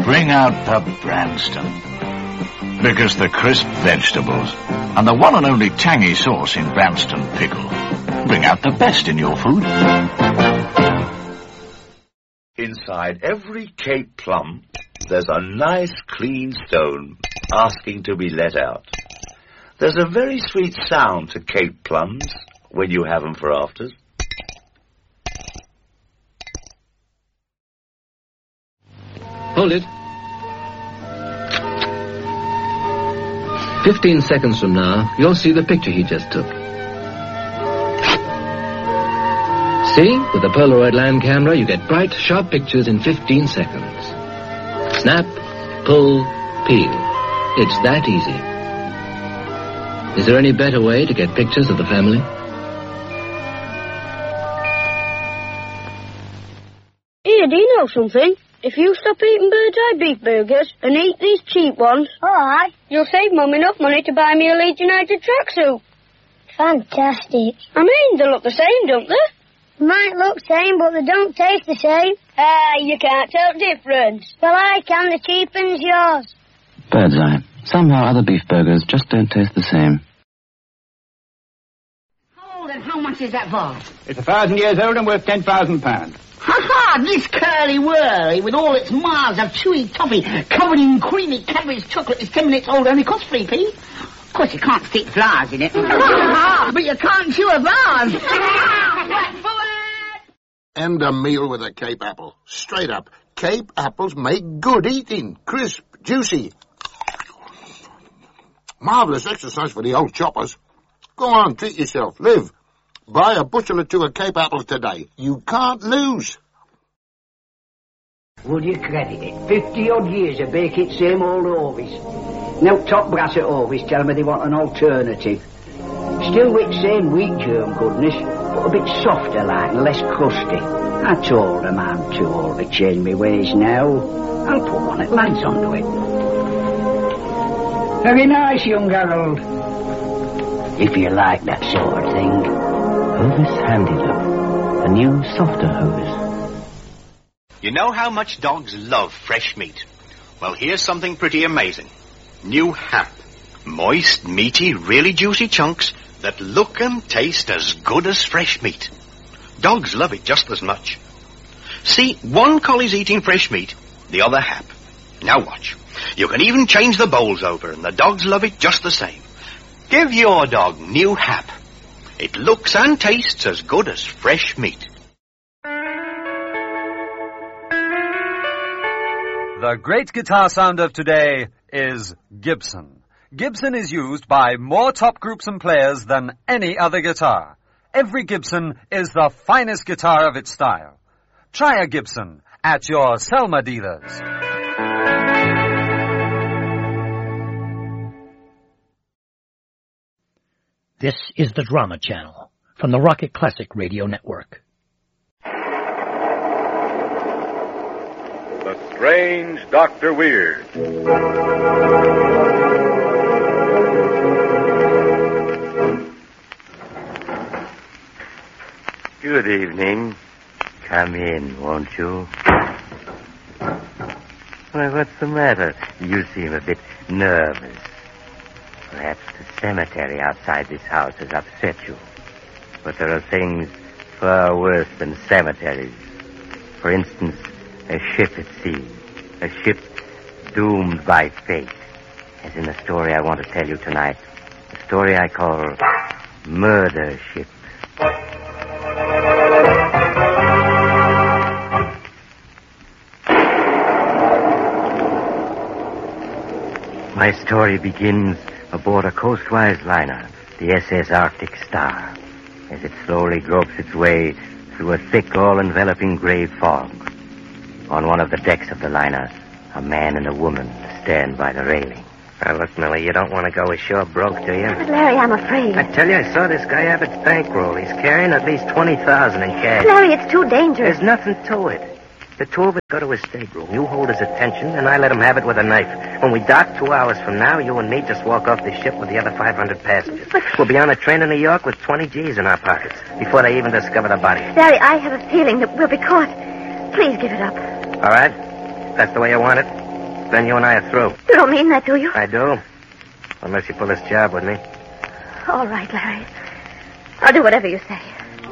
Bring out the Branston. Because the crisp vegetables and the one and only tangy sauce in Branston pickle bring out the best in your food. Inside every Cape plum, there's a nice clean stone asking to be let out. There's a very sweet sound to Cape plums when you have them for afters. Hold it. 15 seconds from now, you'll see the picture he just took. See? With the Polaroid Land camera, you get bright, sharp pictures in 15 seconds. Snap, pull, peel. It's that easy. Is there any better way to get pictures of the family? Here, do you know something? If you stop eating Bird's Eye beef burgers and eat these cheap ones, Alright. you'll save Mum enough money to buy me a Leeds United tracksuit. Fantastic. I mean, they look the same, don't they? Might look same, but they don't taste the same. You can't tell the difference. Well, I can. The cheap one's yours. Bird's Eye. Somehow other beef burgers just don't taste the same. Hold it. How much is that vase? It's 1,000 years old and worth £10,000. Ha-ha! This curly-whirly, with all its miles of chewy toffee covered in creamy Cadbury's chocolate, is 10 minutes old, only costs 3p. Of course, you can't stick flowers in it. But you can't chew a vase. And a meal with a Cape apple. Straight up. Cape apples make good eating. Crisp, juicy. Marvellous exercise for the old choppers. Go on, treat yourself. Live. Buy a bushel or two of Cape apples today. You can't lose. Would you credit it? 50-odd years of bake it same old Orvis. Now top brass at Orvis tell me they want an alternative. Still with same wheat germ goodness, but a bit softer like and less crusty. I told them I'm too old to change my ways now. I'll put one that lads onto it. Very nice, young Harold. If you like that sort of thing. Hovis Handy Loaf. A new, softer Hovis. You know how much dogs love fresh meat? Well, here's something pretty amazing. New Hap. Moist, meaty, really juicy chunks that look and taste as good as fresh meat. Dogs love it just as much. See, one collie's eating fresh meat, the other Hap. Now watch. You can even change the bowls over, and the dogs love it just the same. Give your dog New Hap. It looks and tastes as good as fresh meat. The great guitar sound of today is Gibson. Gibson is used by more top groups and players than any other guitar. Every Gibson is the finest guitar of its style. Try a Gibson at your Selma dealers. This is the Drama Channel from the Rocket Classic Radio Network. The Strange Dr. Weird. Good evening. Come in, won't you? Why, what's the matter? You seem a bit nervous. Perhaps the cemetery outside this house has upset you. But there are things far worse than cemeteries. For instance, a ship at sea. A ship doomed by fate. As in the story I want to tell you tonight. A story I call Murder Ship. My story begins aboard a coastwise liner, the SS Arctic Star, as it slowly gropes its way through a thick, all-enveloping gray fog. On one of the decks of the liner, a man and a woman stand by the railing. Now, look, Millie, you don't want to go ashore broke, do you? But, Larry, I'm afraid. I tell you, I saw this guy Abbott's bankroll. He's carrying at least $20,000 in cash. Larry, it's too dangerous. There's nothing to it. The two of us go to his stateroom. You hold his attention, and I let him have it with a knife. When we dock 2 hours from now, you and me just walk off this ship with the other 500 passengers. But... We'll be on a train to New York with 20 G's in our pockets before they even discover the body. Larry, I have a feeling that we'll be caught. Please give it up. All right? That's the way you want it? Then you and I are through. You don't mean that, do you? I do. Unless you pull this job with me. All right, Larry. I'll do whatever you say.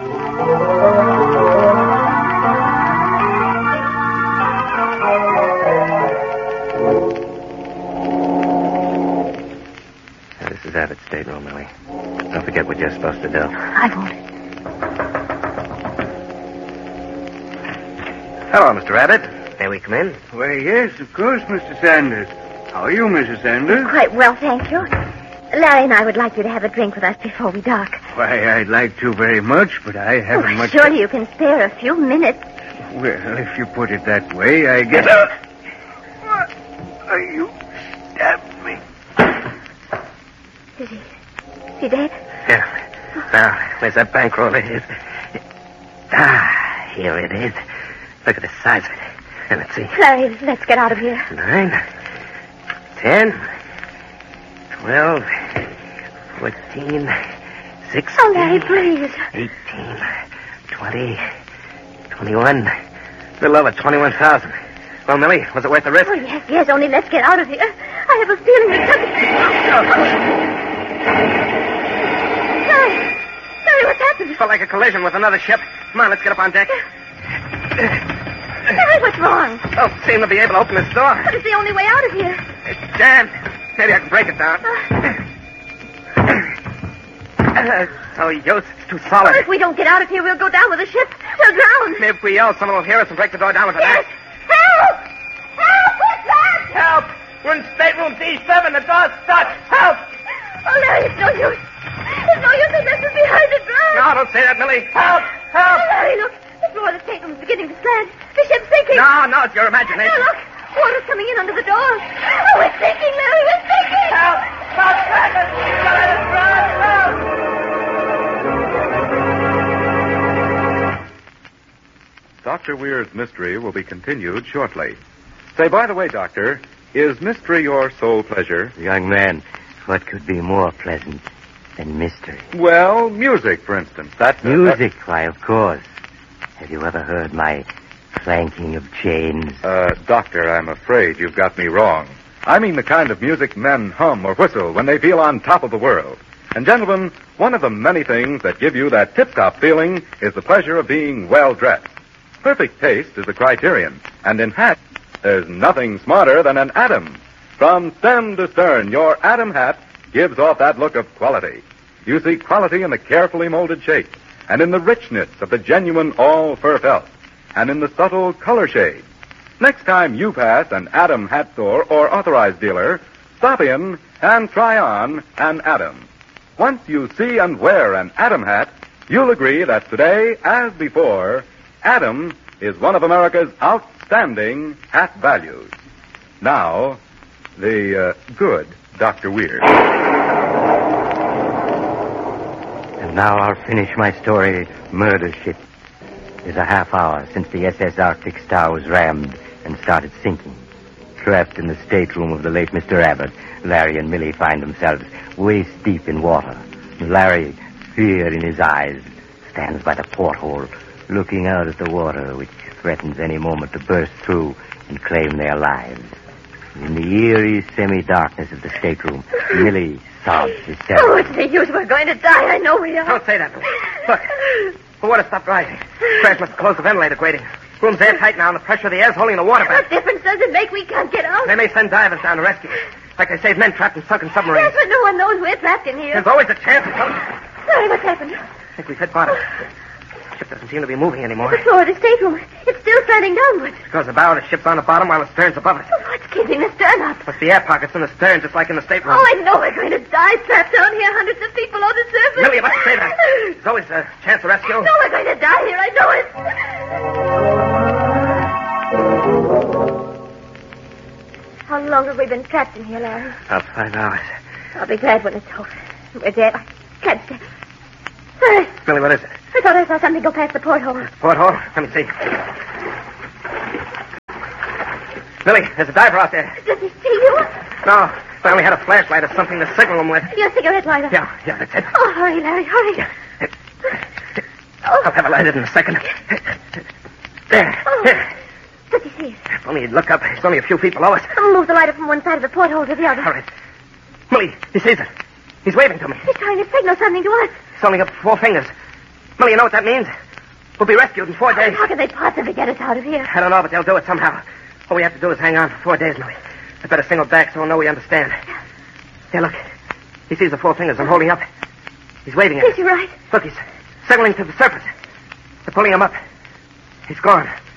Now, this is Abbott's stateroom, Millie. Don't forget what you're supposed to do. I won't. Hello, Mr. Abbott. May we come in? Why, yes, of course, Mr. Sanders. How are you, Mrs. Sanders? Quite well, thank you. Larry and I would like you to have a drink with us before we dock. Why, I'd like to very much, but I haven't much... Surely you can spare a few minutes. Well, if you put it that way, I guess... You stabbed me. Is he dead? Yeah. Now, where's that bankroll of his? Ah, here it is. Look at the size of it. And let's see. Larry, let's get out of here. 9, 10, 12, 14, 16. Oh, Larry, please. 18, 20, 21. A little over 21,000. Well, Millie, was it worth the risk? Oh, yes, only let's get out of here. I have a feeling that something... Larry, what's happened? Felt like a collision with another ship. Come on, let's get up on deck. Larry, what's wrong? Don't seem to be able to open this door. But it's the only way out of here. It's jammed. Maybe I can break it down. Oh, Yost, it's too solid. If we don't get out of here, we'll go down with the ship. We'll drown. Maybe if we yell, someone will hear us and break the door down with an Yes. axe. Help! Help! What's that? Help! We're in stateroom D7. The door's stuck. Help! Oh, Larry, it's no use. It's no use. They left us behind the glass. No, don't say that, Millie. Help! Help! Oh, Larry, look. The floor of the stateroom's beginning to slant. The ship's sinking. No, it's your imagination. Now, look. Water's coming in under the door. Oh, we're sinking, Larry. We're sinking. Help! Stop dragging! Let us drown! Help! Dr. Weir's mystery will be continued shortly. Say, by the way, Doctor, is mystery your sole pleasure? Young man, what could be more pleasant than mystery? Well, music, for instance. Music, why, of course. Have you ever heard my clanking of chains? Doctor, I'm afraid you've got me wrong. I mean the kind of music men hum or whistle when they feel on top of the world. And, gentlemen, one of the many things that give you that tip-top feeling is the pleasure of being well-dressed. Perfect taste is the criterion, and in hats, there's nothing smarter than an Adam. From stem to stern, your Adam hat gives off that look of quality. You see quality in the carefully molded shape, and in the richness of the genuine all-fur felt, and in the subtle color shade. Next time you pass an Adam hat store or authorized dealer, stop in and try on an Adam. Once you see and wear an Adam hat, you'll agree that today, as before, Adam is one of America's outstanding hat values. Now, the good Dr. Weir. And now I'll finish my story, Murder Ship. It is a half hour since the SS Arctic Star was rammed and started sinking. Trapped in the stateroom of the late Mr. Abbott, Larry and Millie find themselves waist deep in water. Larry, fear in his eyes, stands by the porthole, looking out at the water, which threatens any moment to burst through and claim their lives. In the eerie semi-darkness of the stateroom, Millie sobs hysterically. Oh, it's no use. We're going to die. I know we are. Don't say that. Look, the water stopped rising. Crash must have closed the ventilator grating. Room's airtight now, and the pressure of the air's holding the water back. What difference does it make? We can't get out. They may send divers down to rescue us. Like they saved men trapped in sunken submarines. Yes, but no one knows we're trapped in here. There's always a chance of something. Sorry, what's happened? I think we've hit bottom. The ship doesn't seem to be moving anymore. The floor of the stateroom. It's still slanting downwards. Because the bow of the ship's on the bottom while the stern's above it. Oh, what's keeping the stern up? Must be air pockets in the stern, just like in the stateroom. Oh, I know we're going to die trapped down here. Hundreds of people on the surface. Millie, you mustn't say that. There's always a chance of rescue. No, we're going to die here. I know it. How long have we been trapped in here, Larry? About 5 hours. I'll be glad when it's over. We're dead. I can't stay. Larry. Millie, what is it? I thought I saw something go past the porthole. Porthole? Let me see. Millie, there's a diver out there. Does he see you? No, I only had a flashlight or something to signal him with. Your cigarette lighter. Yeah, that's it. Oh, hurry, Larry, hurry. I'll have it lighted in a second. There. Oh. Here. Does he see it. If only he'd look up. It's only a few feet below us. I'll move the lighter from one side of the porthole to the other. All right. Millie, he sees it. He's waving to me. He's trying to signal something to us. It's only up 4 fingers. Millie, you know what that means? We'll be rescued in 4 days. How can they possibly get us out of here? I don't know, but they'll do it somehow. All we have to do is hang on for 4 days, Millie. I better signal back so we'll know we understand. Here, look. He sees the 4 fingers I'm holding up. He's waving at us. Is he right? Look, he's signaling to the surface. They're pulling him up. He's gone.